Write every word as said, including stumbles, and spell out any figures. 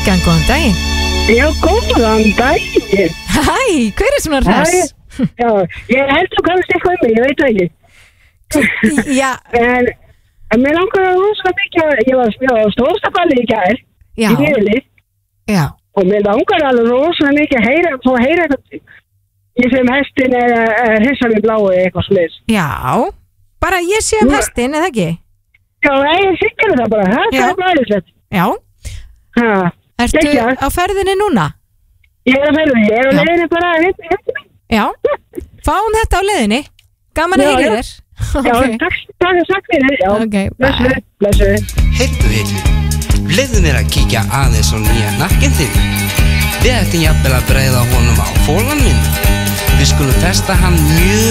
Helgan, góðan daginn. Já, góðan daginn. Hæ, hver er svona hress? Já, ég held þú kannast eitthvað um mig, ég veit það ekki. Já. En, en mér langar að rosa mikið, ég var, ég var stórstaballi í gær, Já. í Víðli, Já. og mér langar alveg rosa mikið að heyra, fá að heyra eitthvað, ég sem hestin eða hessa við bláu eitthvað slis. Já, bara ég sé um hestin, eða ekki? Já, ég sikir það bara, það Já. er blæðisett. Já. Ha, Ertu geggjað. á ferðinni núna? Ég er að ferðinni, ég er að Já. leiðinni bara að hérna, hérna. Já. Fáum þetta á leiðinni. Gaman að Já, heyri já. þér. Já, Ok. takk, takk, takk fyrir, já. Ok, Blessu, bye. blessu. Heyrðu heyrðu, leyfðu mér að kíkja aðeins á nýja nakkinn þinn. Við ættum jafnvel að breiða honum á fólan minn. Við skulum testa hann mjög